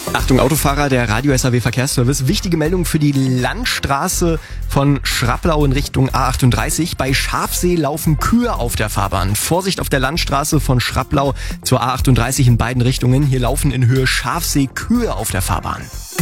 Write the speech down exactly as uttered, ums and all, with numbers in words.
Achtung Autofahrer, der Radio S A W Verkehrsservice. Wichtige Meldung für die Landstraße von Schrapplau in Richtung A achtunddreißig. Bei Schafsee laufen Kühe auf der Fahrbahn. Vorsicht auf der Landstraße von Schrapplau zur A achtunddreißig in beiden Richtungen. Hier laufen in Höhe Schafsee Kühe auf der Fahrbahn.